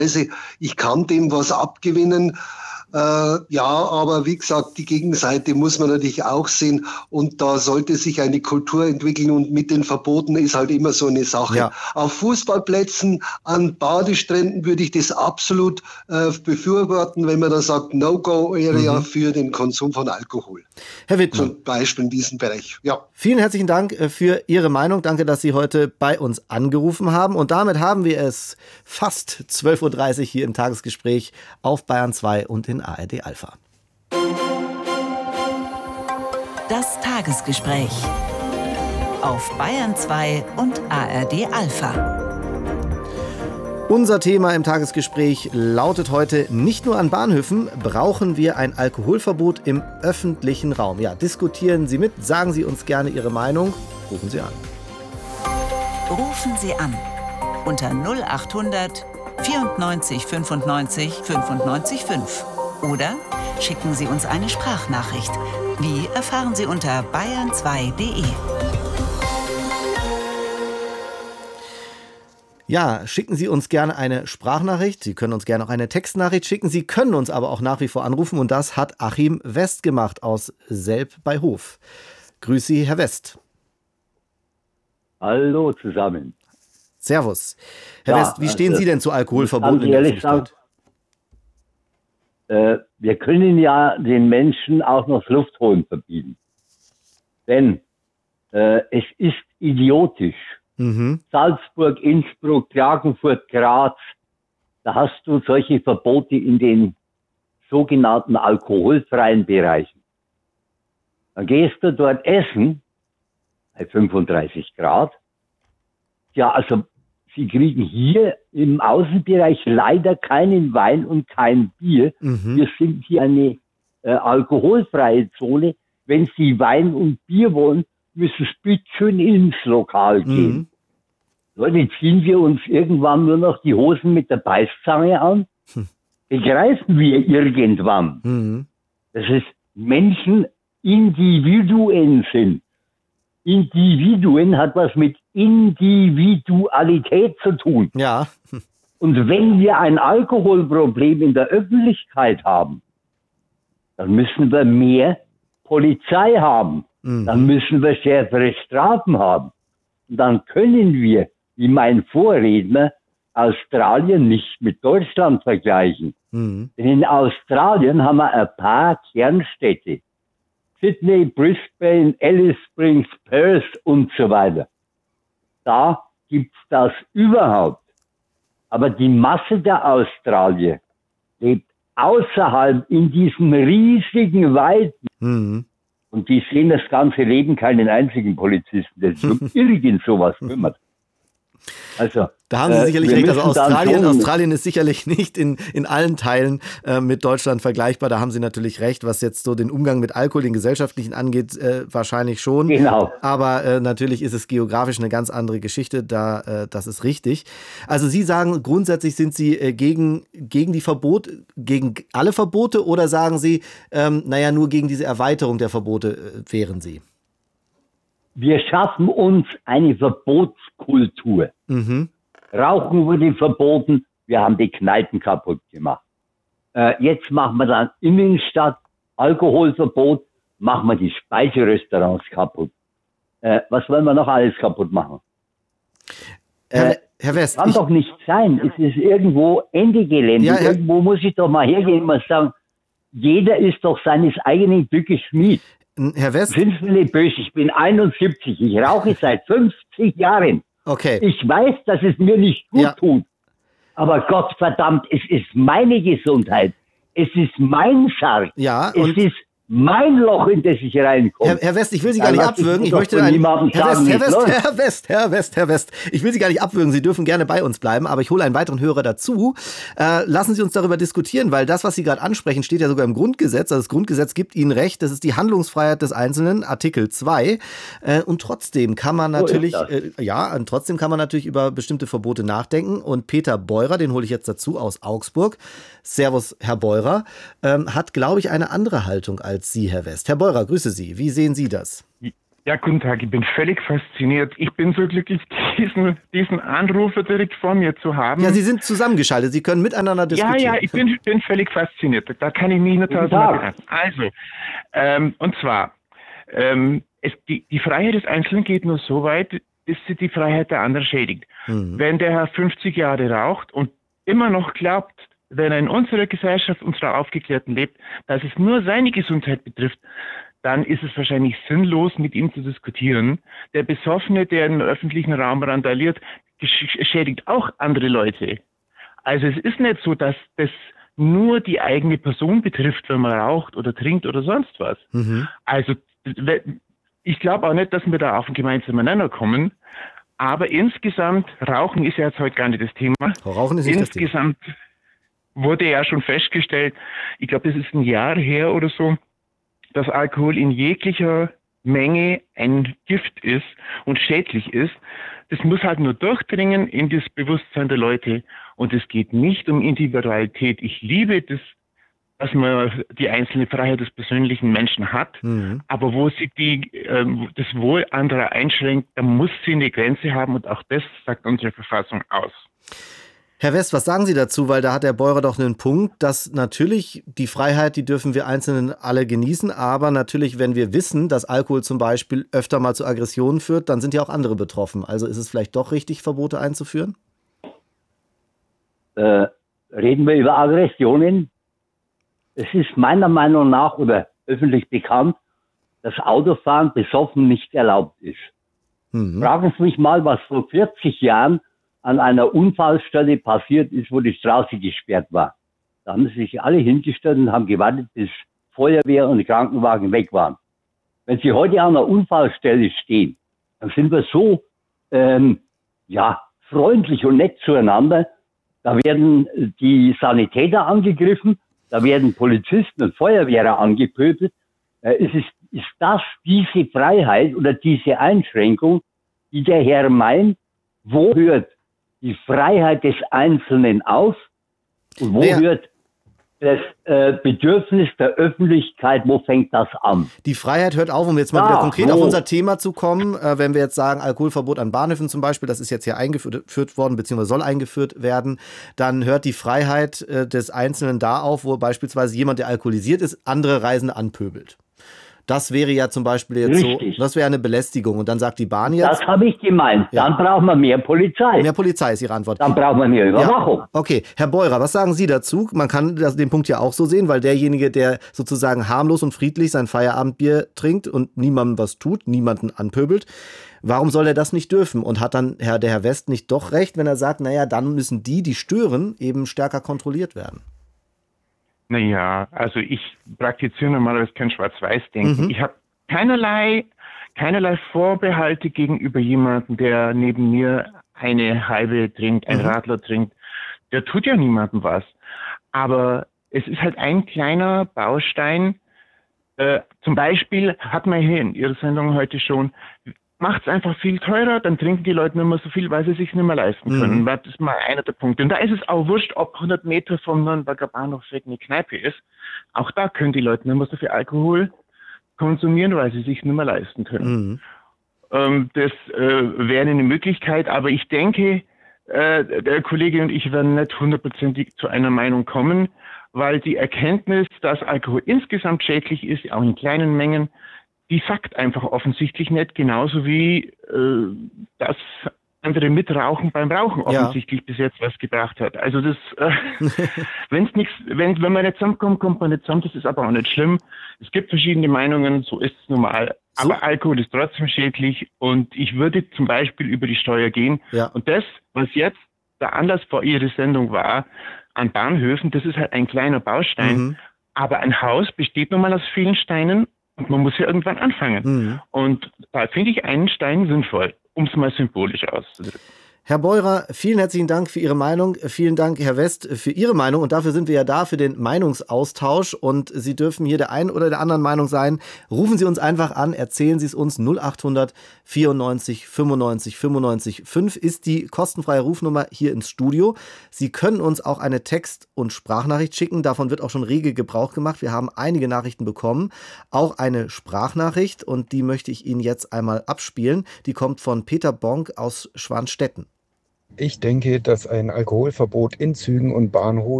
Ich kann dem was abgewinnen. Ja, aber wie gesagt, die Gegenseite muss man natürlich auch sehen und da sollte sich eine Kultur entwickeln und mit den Verboten ist halt immer so eine Sache. Ja. Auf Fußballplätzen, an Badestränden würde ich das absolut befürworten, wenn man da sagt, No-Go-Area für den Konsum von Alkohol. Herr Wittmann. Zum Beispiel in diesem Bereich. Ja. Vielen herzlichen Dank für Ihre Meinung. Danke, dass Sie heute bei uns angerufen haben. Und damit haben wir es fast 12.30 Uhr hier im Tagesgespräch auf Bayern 2 und in ARD Alpha. Das Tagesgespräch auf Bayern 2 und ARD Alpha. Unser Thema im Tagesgespräch lautet heute: Nicht nur an Bahnhöfen brauchen wir ein Alkoholverbot im öffentlichen Raum. Ja, diskutieren Sie mit, sagen Sie uns gerne Ihre Meinung, rufen Sie an. Rufen Sie an unter 0800 94 95 95 5 oder schicken Sie uns eine Sprachnachricht. Wie erfahren Sie unter bayern2.de. Ja, schicken Sie uns gerne eine Sprachnachricht. Sie können uns gerne auch eine Textnachricht schicken. Sie können uns aber auch nach wie vor anrufen. Und das hat Achim West gemacht aus Selb bei Hof. Grüß Sie, Herr West. Hallo zusammen. Servus. Herr West, wie stehen Sie denn zu Alkoholverboten in der Öffentlichkeit? Wir können ja den Menschen auch noch das Luftholen verbieten. Denn es ist idiotisch. Salzburg, Innsbruck, Klagenfurt, Graz, da hast du solche Verbote in den sogenannten alkoholfreien Bereichen. Dann gehst du dort essen, bei 35 Grad. Ja, also sie kriegen hier im Außenbereich leider keinen Wein und kein Bier. Wir sind hier eine alkoholfreie Zone. Wenn Sie Wein und Bier wollen, müssen Sie bitte schön ins Lokal gehen. Leute, ziehen wir uns irgendwann nur noch die Hosen mit der Beißzange an? Begreifen wir irgendwann, dass es Menschen Individuen sind. Individuen hat was mit Individualität zu tun. Ja. Und wenn wir ein Alkoholproblem in der Öffentlichkeit haben, dann müssen wir mehr Polizei haben. Dann müssen wir schärfere Strafen haben. Und dann können wir, wie mein Vorredner, Australien nicht mit Deutschland vergleichen. Denn in Australien haben wir ein paar Kernstädte. Sydney, Brisbane, Alice Springs, Perth und so weiter. Da gibt's das überhaupt. Aber die Masse der Australier lebt außerhalb in diesem riesigen Weiten. Und die sehen das ganze Leben keinen einzigen Polizisten, der sich um irgend sowas kümmert. Also, da haben Sie sicherlich recht. Also Australien ist sicherlich nicht in allen Teilen mit Deutschland vergleichbar. Da haben Sie natürlich recht, was jetzt so den Umgang mit Alkohol, den gesellschaftlichen angeht, wahrscheinlich schon. Genau. Aber natürlich ist es geografisch eine ganz andere Geschichte. Das ist richtig. Also Sie sagen, grundsätzlich sind Sie gegen die Verbote, gegen alle Verbote, oder sagen Sie, nur gegen diese Erweiterung der Verbote wären Sie? Wir schaffen uns eine Verbotskultur. Rauchen wurde verboten, wir haben die Kneipen kaputt gemacht. Jetzt machen wir dann Innenstadt Alkoholverbot, machen wir die Speiserestaurants kaputt. Was wollen wir noch alles kaputt machen? Herr West, kann doch nicht sein. Es ist irgendwo Ende Gelände. Ja, irgendwo muss ich doch mal hergehen und mal sagen, jeder ist doch seines eigenen Glückes Schmied. Herr West? Sind Sie nicht böse? Ich bin 71. Ich rauche seit 50 Jahren. Okay. Ich weiß, dass es mir nicht gut tut. Aber Gott verdammt, es ist meine Gesundheit. Es ist mein Sarg. Ja, es ist mein Loch, in das ich reinkomme. Herr West, ich will Sie gar nicht abwürgen. Ich möchte Herr West, ich will Sie gar nicht abwürgen. Sie dürfen gerne bei uns bleiben, aber ich hole einen weiteren Hörer dazu. Lassen Sie uns darüber diskutieren, weil das, was Sie gerade ansprechen, steht ja sogar im Grundgesetz. Also das Grundgesetz gibt Ihnen Recht. Das ist die Handlungsfreiheit des Einzelnen, Artikel 2. Und trotzdem kann man natürlich, über bestimmte Verbote nachdenken. Und Peter Beurer, den hole ich jetzt dazu aus Augsburg. Servus, Herr Beurer, hat, glaube ich, eine andere Haltung als Sie, Herr West. Herr Beurer, grüße Sie. Wie sehen Sie das? Ja, guten Tag, ich bin völlig fasziniert. Ich bin so glücklich, diesen Anrufer direkt vor mir zu haben. Ja, Sie sind zusammengeschaltet, Sie können miteinander diskutieren. Ja, ich bin völlig fasziniert. Da kann ich mich nur tausendmal bedanken. Also, und zwar, die Freiheit des Einzelnen geht nur so weit, bis sie die Freiheit der anderen schädigt. Wenn der Herr 50 Jahre raucht und immer noch glaubt, wenn er in unserer Gesellschaft, unserer Aufgeklärten lebt, dass es nur seine Gesundheit betrifft, dann ist es wahrscheinlich sinnlos, mit ihm zu diskutieren. Der Besoffene, der im öffentlichen Raum randaliert, schädigt auch andere Leute. Also es ist nicht so, dass das nur die eigene Person betrifft, wenn man raucht oder trinkt oder sonst was. Also ich glaube auch nicht, dass wir da auf einen gemeinsamen Nenner kommen. Aber insgesamt, Rauchen ist ja jetzt heute gar nicht das Thema. Rauchen ist nicht das Thema. Insgesamt wurde ja schon festgestellt, ich glaube, das ist ein Jahr her oder so, dass Alkohol in jeglicher Menge ein Gift ist und schädlich ist. Das muss halt nur durchdringen in das Bewusstsein der Leute. Und es geht nicht um Individualität. Ich liebe das, dass man die einzelne Freiheit des persönlichen Menschen hat. Aber wo sie das Wohl anderer einschränkt, da muss sie eine Grenze haben. Und auch das sagt unsere Verfassung aus. Herr West, was sagen Sie dazu? Weil da hat der Beurer doch einen Punkt, dass natürlich die Freiheit, die dürfen wir Einzelnen alle genießen, aber natürlich, wenn wir wissen, dass Alkohol zum Beispiel öfter mal zu Aggressionen führt, dann sind ja auch andere betroffen. Also ist es vielleicht doch richtig, Verbote einzuführen? Reden wir über Aggressionen? Es ist meiner Meinung nach oder öffentlich bekannt, dass Autofahren besoffen nicht erlaubt ist. Fragen Sie mich mal, was vor 40 Jahren an einer Unfallstelle passiert ist, wo die Straße gesperrt war. Da haben sie sich alle hingestellt und haben gewartet, bis Feuerwehr und Krankenwagen weg waren. Wenn Sie heute an einer Unfallstelle stehen, dann sind wir so freundlich und nett zueinander. Da werden die Sanitäter angegriffen, da werden Polizisten und Feuerwehrer angepöbelt. Ist das diese Freiheit oder diese Einschränkung, die der Herr meint? Wo hört die Freiheit des Einzelnen auf und wo hört das Bedürfnis der Öffentlichkeit, wo fängt das an? Die Freiheit hört auf, um jetzt mal wieder konkret auf unser Thema zu kommen. Wenn wir jetzt sagen, Alkoholverbot an Bahnhöfen zum Beispiel, das ist jetzt hier eingeführt worden, beziehungsweise soll eingeführt werden, dann hört die Freiheit des Einzelnen da auf, wo beispielsweise jemand, der alkoholisiert ist, andere Reisende anpöbelt. Das wäre ja zum Beispiel jetzt Richtig. so, das wäre eine Belästigung. Und dann sagt die Bahn jetzt... Das habe ich gemeint. Ja. Dann brauchen wir mehr Polizei. Mehr Polizei ist Ihre Antwort. Dann brauchen wir mehr Überwachung. Ja. Okay, Herr Beurer, was sagen Sie dazu? Man kann den Punkt ja auch so sehen, weil derjenige, der sozusagen harmlos und friedlich sein Feierabendbier trinkt und niemandem was tut, niemanden anpöbelt, warum soll er das nicht dürfen? Und hat dann der Herr West nicht doch recht, wenn er sagt, naja, dann müssen die stören, eben stärker kontrolliert werden? Naja, also ich praktiziere normalerweise kein Schwarz-Weiß-Denken. Ich habe keinerlei Vorbehalte gegenüber jemandem, der neben mir eine halbe trinkt, ein Radler trinkt. Der tut ja niemandem was. Aber es ist halt ein kleiner Baustein. Zum Beispiel hat man hier in Ihrer Sendung heute schon, macht es einfach viel teurer, dann trinken die Leute nicht mehr so viel, weil sie es sich nicht mehr leisten können. Das ist mal einer der Punkte. Und da ist es auch wurscht, ob 100 Meter vom Nürnberger Bahnhof eine Kneipe ist. Auch da können die Leute nicht mehr so viel Alkohol konsumieren, weil sie es sich nicht mehr leisten können. Das wäre eine Möglichkeit, aber ich denke, der Kollege und ich werden nicht hundertprozentig zu einer Meinung kommen, weil die Erkenntnis, dass Alkohol insgesamt schädlich ist, auch in kleinen Mengen, die sagt einfach offensichtlich nicht, genauso wie das andere Mitrauchen beim Rauchen offensichtlich bis jetzt was gebracht hat. Also das, wenn man nicht zusammenkommt, kommt man nicht zusammen, das ist aber auch nicht schlimm. Es gibt verschiedene Meinungen, so ist es normal. So. Aber Alkohol ist trotzdem schädlich und ich würde zum Beispiel über die Steuer gehen. Ja. Und das, was jetzt der Anlass vor Ihrer Sendung war, an Bahnhöfen, das ist halt ein kleiner Baustein. Aber ein Haus besteht nun mal aus vielen Steinen. Und man muss ja irgendwann anfangen. Und da finde ich einen Stein sinnvoll, um es mal symbolisch auszudrücken. Herr Beurer, vielen herzlichen Dank für Ihre Meinung. Vielen Dank, Herr West, für Ihre Meinung. Und dafür sind wir ja da, für den Meinungsaustausch. Und Sie dürfen hier der einen oder der anderen Meinung sein. Rufen Sie uns einfach an, erzählen Sie es uns. 0800 94 95 95 5 ist die kostenfreie Rufnummer hier ins Studio. Sie können uns auch eine Text- und Sprachnachricht schicken. Davon wird auch schon rege Gebrauch gemacht. Wir haben einige Nachrichten bekommen. Auch eine Sprachnachricht. Und die möchte ich Ihnen jetzt einmal abspielen. Die kommt von Peter Bonk aus Schwanstetten. Ich denke, dass ein Alkoholverbot in Zügen und Bahnhöfen